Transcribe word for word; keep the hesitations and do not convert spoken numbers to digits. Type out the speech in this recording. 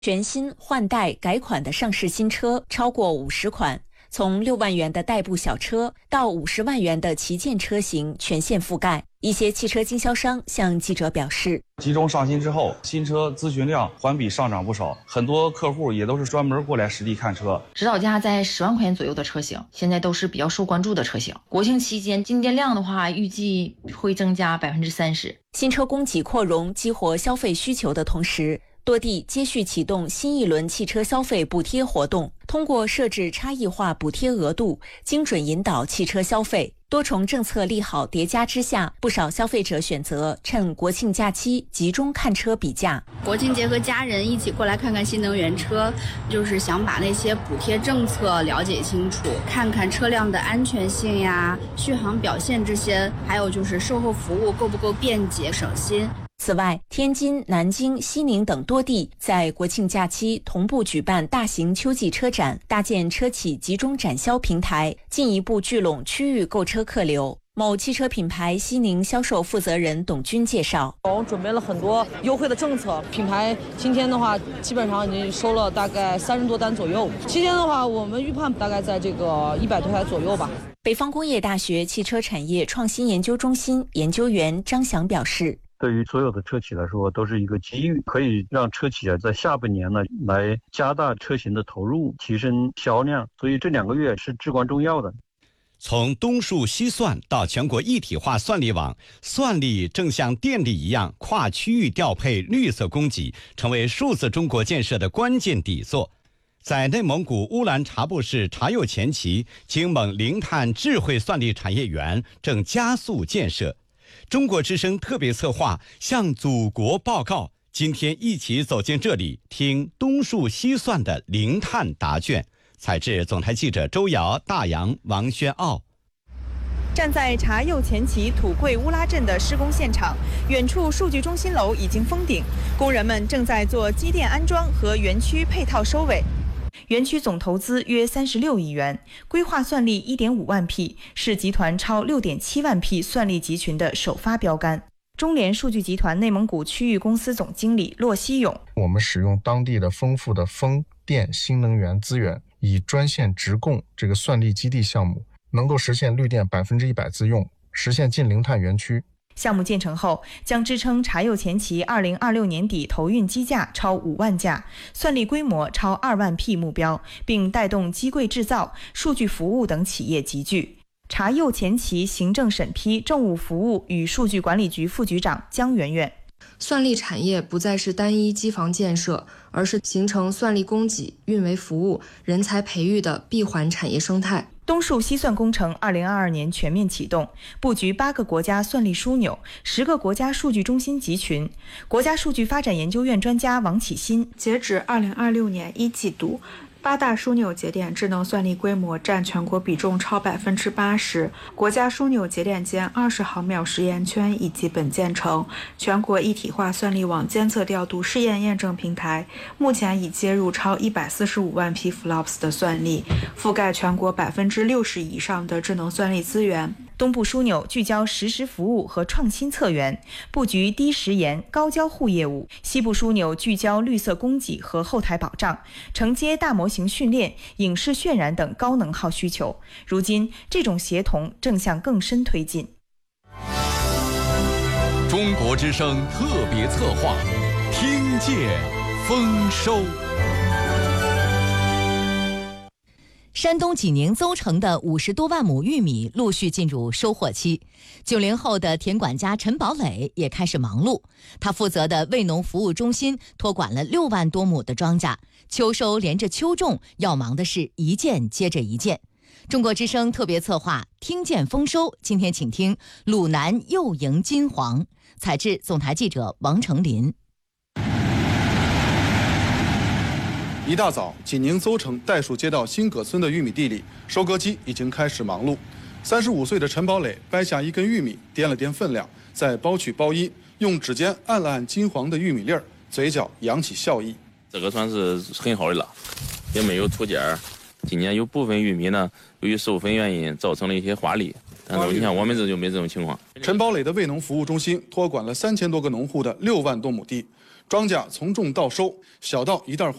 全新换代改款的上市新车超过五十款，从六万元的代步小车到五十万元的旗舰车型全线覆盖。一些汽车经销商向记者表示， 集中上新之后，新车咨询量环比上涨不少，很多客户也都是专门过来实地看车。 指导价在十万块钱左右的车型，现在都是比较受关注的车型。国庆期间进店量的话，预计会增加百分之三十。 新车供给扩容，激活消费需求的同时，多地接续启动新一轮汽车消费补贴活动，通过设置差异化补贴额度，精准引导汽车消费。多重政策利好叠加之下，不少消费者选择趁国庆假期集中看车比价。 国庆节和家人一起过来看看新能源车，就是想把那些补贴政策了解清楚，看看车辆的安全性呀、续航表现这些，还有就是售后服务够不够便捷省心。 此外，天津、南京、西宁等多地在国庆假期同步举办大型秋季车展，搭建车企集中展销平台，进一步聚拢区域购车客流。某汽车品牌西宁销售负责人董军介绍， 我们准备了很多优惠的政策，品牌今天的话基本上已经收了大概三十多单左右，期间的话我们预判大概在这个一百多台左右吧。 北方工业大学汽车产业创新研究中心研究员张翔表示， 对于所有的车企来说都是一个机遇，可以让车企啊在下半年呢来加大车型的投入，提升销量，所以这两个月是至关重要的。 从东数西算到全国一体化算力网，算力正像电力一样跨区域调配绿色供给，成为数字中国建设的关键底座。在内蒙古乌兰察布市察右前旗，京蒙零碳智慧算力产业园正加速建设。中国之声特别策划向祖国报告，今天一起走进这里，听东数西算的零碳答卷。采制总台记者周瑶、大洋、王宣傲。 站在察右前旗土贵乌拉镇的施工现场，远处数据中心楼已经封顶，工人们正在做机电安装和园区配套收尾。园区总投资约三十六亿元，规划算力 一点五万匹，是集团超 六点七万匹算力集群的首发标杆。中联数据集团内蒙古区域公司总经理骆希勇， 我们使用当地的丰富的风电新能源资源，以专线直供这个算力基地项目，能够实现绿电百分之一百自用，实现近零碳园区。 项目建成后，将支撑察右前旗二零二六年底投运机架超五万架，算力规模超二万匹目标，并带动机柜制造、数据服务等企业集聚。察右前旗行政审批政务服务与数据管理局副局长姜媛媛， 算力产业不再是单一机房建设，而是形成算力供给、运维服务、人才培育的闭环产业生态。 东数西算工程二零二二年全面启动，布局八个国家算力枢纽，十个国家数据中心集群。国家数据发展研究院专家王启新， 截止二零二六年一季度，八大枢纽节点智能算力规模占全国比重超百分之八十，国家枢纽节点间二十毫秒实验圈已基本建成，全国一体化算力网监测调度试验验证平台目前已接入超一百四十五万匹 F L O P S 的算力，覆盖全国百分之六十以上的智能算力资源。 东部枢纽聚焦实时服务和创新策源，布局低时延、高交互业务；西部枢纽聚焦绿色供给和后台保障，承接大模型训练、影视渲染等高能耗需求。如今，这种协同正向更深推进。 中国之声特别策划，听见丰收。 山东济宁邹城的五十多万亩玉米陆续进入收获期，九零后的田管家陈宝磊也开始忙碌。他负责的卫农服务中心托管了六万多亩的庄稼，秋收连着秋种，要忙的是一件接着一件。中国之声特别策划听见丰收，今天请听鲁南又迎金黄，采制总台记者王成林。 一大早，济宁邹城代数街道新葛村的玉米地里，收割机已经开始忙碌。三十五岁的陈宝磊掰下一根玉米，掂了掂分量，再包取包衣，用指尖按了按金黄的玉米粒儿，嘴角扬起笑意。 这个算是很好的了，也没有土尖儿。今年有部分玉米呢，由于授粉原因造成了一些花粒，但是你看我们这就没这种情况。 陈宝磊的卫农服务中心托管了三千多个农户的六万多亩地。 庄稼从种到收，小到一袋